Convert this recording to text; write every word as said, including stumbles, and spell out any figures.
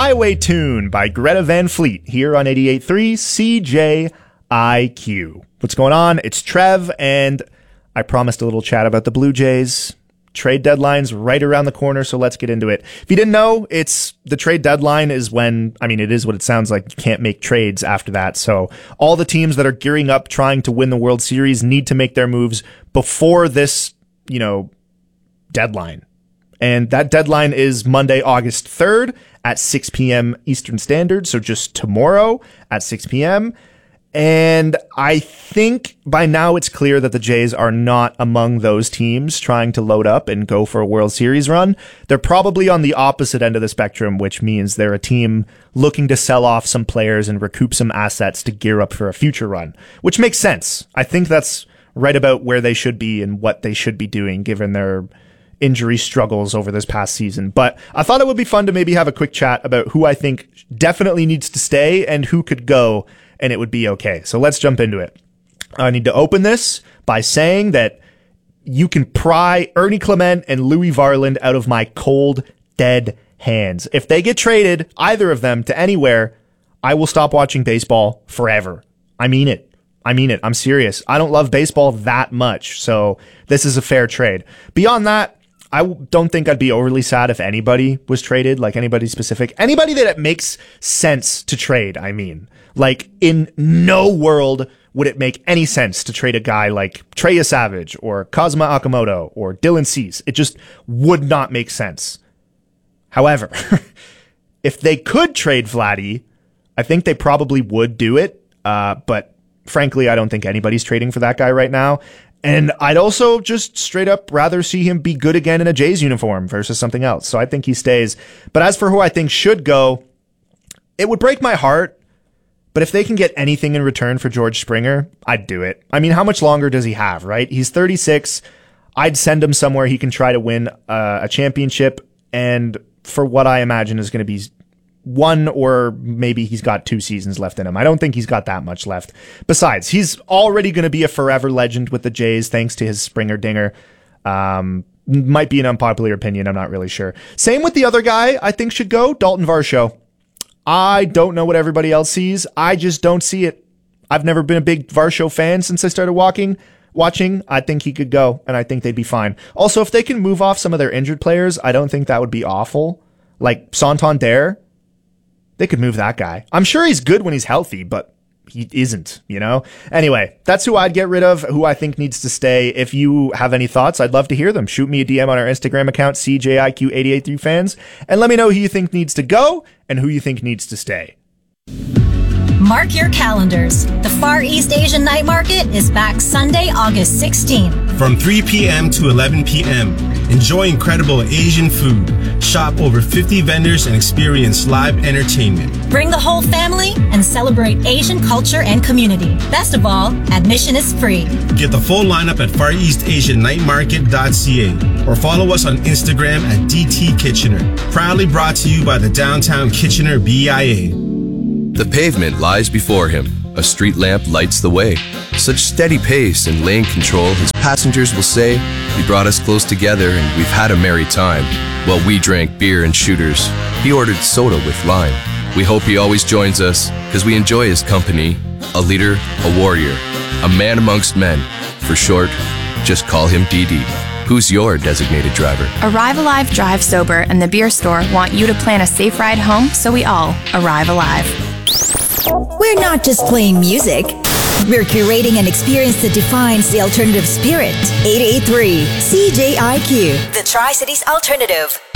Highway Tune by Greta Van Fleet here on eighty-eight point three C J I Q. What's going on? It's Trev, and I promised a little chat about the Blue Jays. Trade deadline's right around the corner, so let's get into it. If you didn't know, it's the trade deadline is when, I mean, it is what it sounds like. You can't make trades after that. So all the teams that are gearing up trying to win the World Series need to make their moves before this, you know, deadline. And that deadline is Monday, August third at six p.m. Eastern Standard. So just tomorrow at six p.m. And I think by now it's clear that the Jays are not among those teams trying to load up and go for a World Series run. They're probably on the opposite end of the spectrum, which means they're a team looking to sell off some players and recoup some assets to gear up for a future run, which makes sense. I think that's right about where they should be and what they should be doing given their injury struggles over this past season. But I thought it would be fun to maybe have a quick chat about who I think definitely needs to stay and who could go and it would be okay. So let's jump into it. I need to open this by saying that you can pry Ernie Clement and Louis Varland out of my cold, dead hands. If they get traded, either of them, to anywhere, I will stop watching baseball forever. I mean it. I mean it. I'm serious. I don't love baseball that much, so this is a fair trade. Beyond that, I don't think I'd be overly sad if anybody was traded, like anybody specific. Anybody that it makes sense to trade, I mean. Like, in no world would it make any sense to trade a guy like Trey Savage or Kazuma Akamoto or Dylan Cease. It just would not make sense. However, if they could trade Vladdy, I think they probably would do it. Uh, but frankly, I don't think anybody's trading for that guy right now. And I'd also just straight up rather see him be good again in a Jays uniform versus something else. So I think he stays. But as for who I think should go, it would break my heart. But if they can get anything in return for George Springer, I'd do it. I mean, how much longer does he have, right? He's thirty-six. I'd send him somewhere he can try to win uh, a championship. And for what I imagine is going to be one, or maybe he's got two seasons left in him. I don't think he's got that much left. Besides, he's already going to be a forever legend with the Jays thanks to his Springer dinger. Um, might be an unpopular opinion. I'm not really sure. Same with the other guy I think should go, Dalton Varsho. I don't know what everybody else sees. I just don't see it. I've never been a big Varsho fan since I started walking, watching. I think he could go, and I think they'd be fine. Also, if they can move off some of their injured players, I don't think that would be awful. Like Santander, they could move that guy. I'm sure he's good when he's healthy, but he isn't, you know? Anyway, that's who I'd get rid of, who I think needs to stay. If you have any thoughts, I'd love to hear them. Shoot me a D M on our Instagram account, C J I Q eight eight three fans, and let me know who you think needs to go and who you think needs to stay. Mark your calendars. The Far East Asian Night Market is back Sunday, August sixteenth. From three p.m. to eleven p.m. Enjoy incredible Asian food. Shop over fifty vendors and experience live entertainment. Bring the whole family and celebrate Asian culture and community. Best of all, admission is free. Get the full lineup at far east asian night market dot c a or follow us on Instagram at D T Kitchener. Proudly brought to you by the Downtown Kitchener B I A. The pavement lies before him. A street lamp lights the way. Such steady pace and lane control, his passengers will say, he brought us close together and we've had a merry time. While we drank beer and shooters, he ordered soda with lime. We hope he always joins us, because we enjoy his company. A leader, a warrior, a man amongst men. For short, just call him D D. Who's your designated driver? Arrive Alive Drive Sober and the Beer Store want you to plan a safe ride home so we all arrive alive. We're not just playing music. We're curating an experience that defines the alternative spirit. eight eight three C J I Q, the Tri-Cities Alternative.